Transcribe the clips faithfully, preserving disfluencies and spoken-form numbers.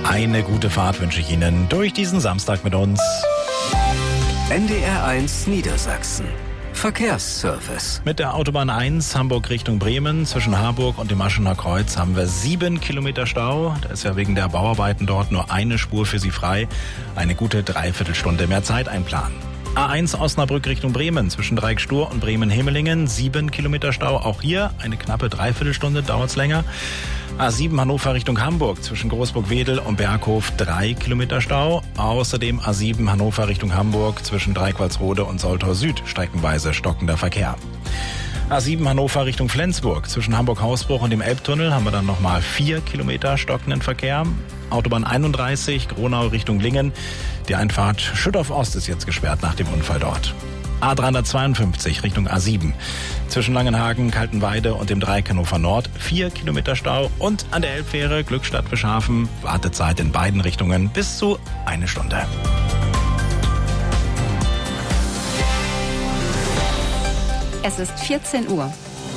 Eine gute Fahrt wünsche ich Ihnen durch diesen Samstag mit uns. N D R eins Niedersachsen. Verkehrsservice. Mit der Autobahn eins Hamburg Richtung Bremen zwischen Harburg und dem Aschener Kreuz haben wir sieben Kilometer Stau. Da ist ja wegen der Bauarbeiten dort nur eine Spur für Sie frei. Eine gute Dreiviertelstunde mehr Zeit einplanen. A eins Osnabrück Richtung Bremen zwischen Dreieckstur und Bremen-Hemelingen. Sieben Kilometer Stau. Auch hier eine knappe Dreiviertelstunde, dauert es länger. A sieben Hannover Richtung Hamburg zwischen Großburg-Wedel und Berghof drei Kilometer Stau. Außerdem A sieben Hannover Richtung Hamburg zwischen Dreiquartsrode und Soltau Süd streckenweise stockender Verkehr. A sieben Hannover Richtung Flensburg zwischen Hamburg-Hausbruch und dem Elbtunnel haben wir dann nochmal vier Kilometer stockenden Verkehr. Autobahn einunddreißig Gronau Richtung Lingen. Die Einfahrt Schüttorf Ost ist jetzt gesperrt nach dem Unfall dort. A dreihundertzweiundfünfzig Richtung A sieben. Zwischen Langenhagen, Kaltenweide und dem Dreieck Hannover Nord vier Kilometer Stau. Und an der Elbfähre Glückstadt-Bischhafen Wartezeit in beiden Richtungen bis zu eine Stunde. Es ist vierzehn Uhr.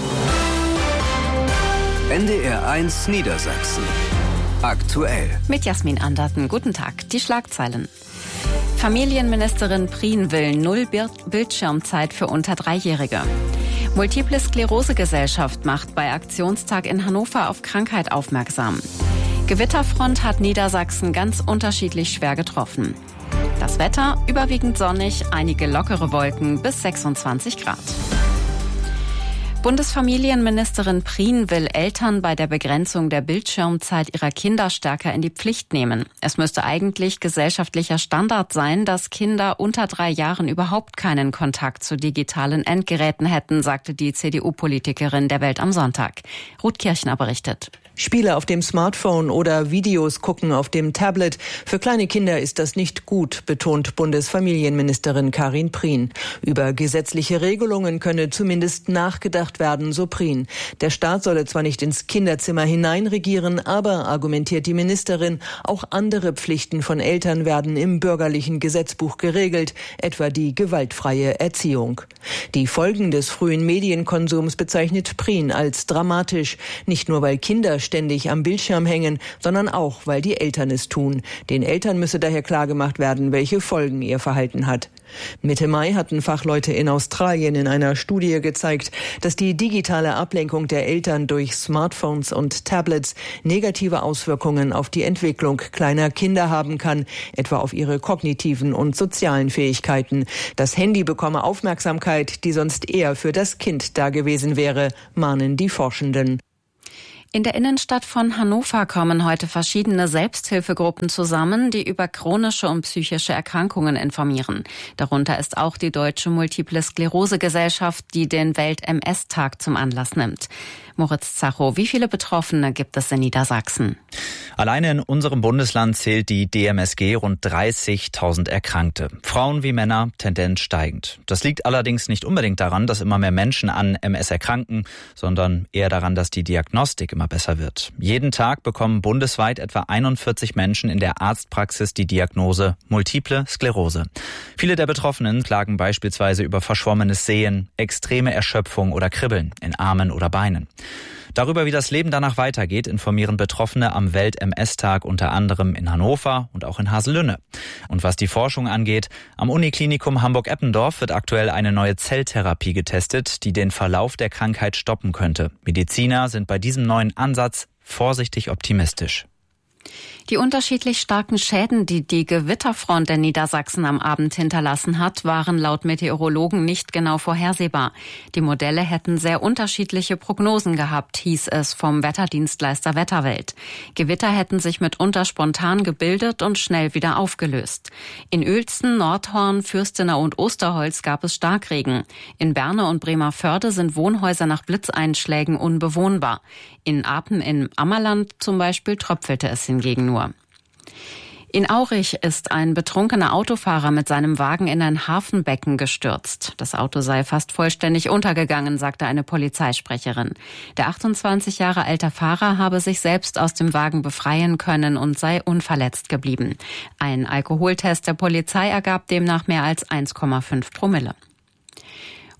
N D R eins Niedersachsen. Aktuell. Mit Jasmin Anderten. Guten Tag. Die Schlagzeilen. Familienministerin Prien will null Bildschirmzeit für unter Dreijährige. Multiple Sklerose-Gesellschaft macht bei Aktionstag in Hannover auf Krankheit aufmerksam. Gewitterfront hat Niedersachsen ganz unterschiedlich schwer getroffen. Das Wetter überwiegend sonnig, einige lockere Wolken bis sechsundzwanzig Grad. Bundesfamilienministerin Prien will Eltern bei der Begrenzung der Bildschirmzeit ihrer Kinder stärker in die Pflicht nehmen. Es müsste eigentlich gesellschaftlicher Standard sein, dass Kinder unter drei Jahren überhaupt keinen Kontakt zu digitalen Endgeräten hätten, sagte die C D U-Politikerin der Welt am Sonntag. Ruth Kirchner berichtet. Spiele auf dem Smartphone oder Videos gucken auf dem Tablet. Für kleine Kinder ist das nicht gut, betont Bundesfamilienministerin Karin Prien. Über gesetzliche Regelungen könne zumindest nachgedacht werden, so Prien. Der Staat solle zwar nicht ins Kinderzimmer hineinregieren, aber, argumentiert die Ministerin, auch andere Pflichten von Eltern werden im bürgerlichen Gesetzbuch geregelt, etwa die gewaltfreie Erziehung. Die Folgen des frühen Medienkonsums bezeichnet Prien als dramatisch. Nicht nur, weil Kinder ständig am Bildschirm hängen, sondern auch, weil die Eltern es tun. Den Eltern müsse daher klargemacht werden, welche Folgen ihr Verhalten hat. Mitte Mai hatten Fachleute in Australien in einer Studie gezeigt, dass die digitale Ablenkung der Eltern durch Smartphones und Tablets negative Auswirkungen auf die Entwicklung kleiner Kinder haben kann, etwa auf ihre kognitiven und sozialen Fähigkeiten. Das Handy bekomme Aufmerksamkeit, die sonst eher für das Kind da gewesen wäre, mahnen die Forschenden. In der Innenstadt von Hannover kommen heute verschiedene Selbsthilfegruppen zusammen, die über chronische und psychische Erkrankungen informieren. Darunter ist auch die Deutsche Multiple Sklerose-Gesellschaft, die den Welt-M S-Tag zum Anlass nimmt. Moritz Zacho, wie viele Betroffene gibt es in Niedersachsen? Alleine in unserem Bundesland zählt die D M S G rund dreißigtausend Erkrankte. Frauen wie Männer, Tendenz steigend. Das liegt allerdings nicht unbedingt daran, dass immer mehr Menschen an M S erkranken, sondern eher daran, dass die Diagnostik immer besser wird. Jeden Tag bekommen bundesweit etwa einundvierzig Menschen in der Arztpraxis die Diagnose Multiple Sklerose. Viele der Betroffenen klagen beispielsweise über verschwommenes Sehen, extreme Erschöpfung oder Kribbeln in Armen oder Beinen. Darüber, wie das Leben danach weitergeht, informieren Betroffene am Welt-M S-Tag unter anderem in Hannover und auch in Haselünne. Und was die Forschung angeht, am Uniklinikum Hamburg-Eppendorf wird aktuell eine neue Zelltherapie getestet, die den Verlauf der Krankheit stoppen könnte. Mediziner sind bei diesem neuen Ansatz vorsichtig optimistisch. Die unterschiedlich starken Schäden, die die Gewitterfront in Niedersachsen am Abend hinterlassen hat, waren laut Meteorologen nicht genau vorhersehbar. Die Modelle hätten sehr unterschiedliche Prognosen gehabt, hieß es vom Wetterdienstleister Wetterwelt. Gewitter hätten sich mitunter spontan gebildet und schnell wieder aufgelöst. In Uelzen, Nordhorn, Fürstenau und Osterholz gab es Starkregen. In Berne und Bremervörde sind Wohnhäuser nach Blitzeinschlägen unbewohnbar. In Apen im Ammerland zum Beispiel tröpfelte es hingegen nur. In Aurich ist ein betrunkener Autofahrer mit seinem Wagen in ein Hafenbecken gestürzt. Das Auto sei fast vollständig untergegangen, sagte eine Polizeisprecherin. Der achtundzwanzig Jahre alte Fahrer habe sich selbst aus dem Wagen befreien können und sei unverletzt geblieben. Ein Alkoholtest der Polizei ergab demnach mehr als eins Komma fünf Promille.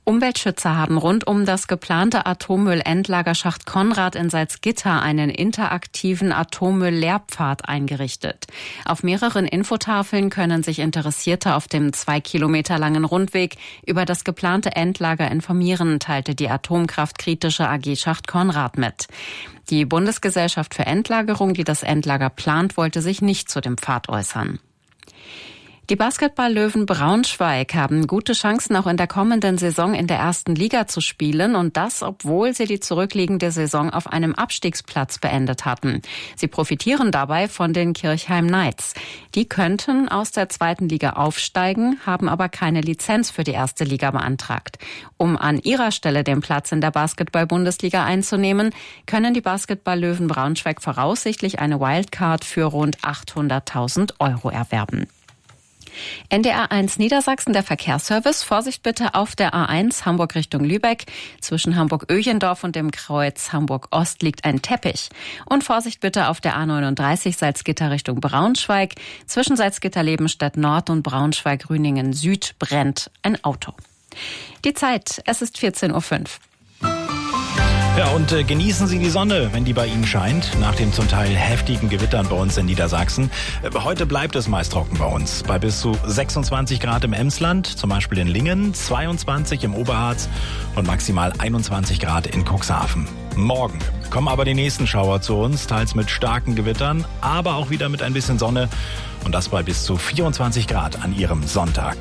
Umweltschützer haben rund um das geplante Atommüllendlagerschacht Konrad in Salzgitter einen interaktiven Atommüll-Lehrpfad eingerichtet. Auf mehreren Infotafeln können sich Interessierte auf dem zwei Kilometer langen Rundweg über das geplante Endlager informieren, teilte die atomkraftkritische A G Schacht Konrad mit. Die Bundesgesellschaft für Endlagerung, die das Endlager plant, wollte sich nicht zu dem Pfad äußern. Die Basketball-Löwen Braunschweig haben gute Chancen, auch in der kommenden Saison in der ersten Liga zu spielen, und das, obwohl sie die zurückliegende Saison auf einem Abstiegsplatz beendet hatten. Sie profitieren dabei von den Kirchheim Knights. Die könnten aus der zweiten Liga aufsteigen, haben aber keine Lizenz für die erste Liga beantragt. Um an ihrer Stelle den Platz in der Basketball-Bundesliga einzunehmen, können die Basketball-Löwen Braunschweig voraussichtlich eine Wildcard für rund achthunderttausend Euro erwerben. N D R eins Niedersachsen, der Verkehrsservice. Vorsicht bitte auf der A eins Hamburg Richtung Lübeck. Zwischen Hamburg-Öhlendorf und dem Kreuz Hamburg-Ost liegt ein Teppich. Und Vorsicht bitte auf der A neununddreißig Salzgitter Richtung Braunschweig. Zwischen Salzgitter-Lebenstedt Nord und Braunschweig-Rüningen Süd brennt ein Auto. Die Zeit, es ist vierzehn Uhr fünf. Ja, und äh, genießen Sie die Sonne, wenn die bei Ihnen scheint, nach den zum Teil heftigen Gewittern bei uns in Niedersachsen. Äh, heute bleibt es meist trocken bei uns, bei bis zu sechsundzwanzig Grad im Emsland, zum Beispiel in Lingen, zweiundzwanzig im Oberharz und maximal einundzwanzig Grad in Cuxhaven. Morgen kommen aber die nächsten Schauer zu uns, teils mit starken Gewittern, aber auch wieder mit ein bisschen Sonne, und das bei bis zu vierundzwanzig Grad an Ihrem Sonntag.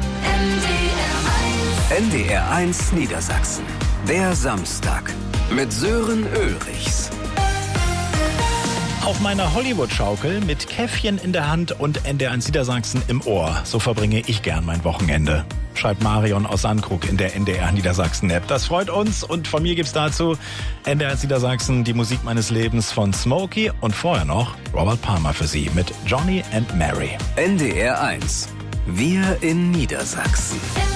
N D R eins Niedersachsen, der Samstag. Mit Sören Ulrichs. Auf meiner Hollywood-Schaukel mit Käffchen in der Hand und N D R eins Niedersachsen im Ohr. So verbringe ich gern mein Wochenende. Schreibt Marion aus Sandkrug in der N D R Niedersachsen-App. Das freut uns, und von mir gibt's dazu N D R eins Niedersachsen, die Musik meines Lebens von Smokey, und vorher noch Robert Palmer für Sie mit Johnny and Mary. N D R eins. Wir in Niedersachsen.